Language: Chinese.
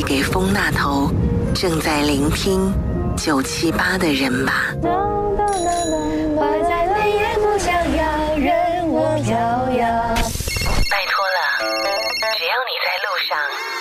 给风那头正在聆听978的人吧。 花再美也不想要任我摇摇。 拜托了，只要你在路上。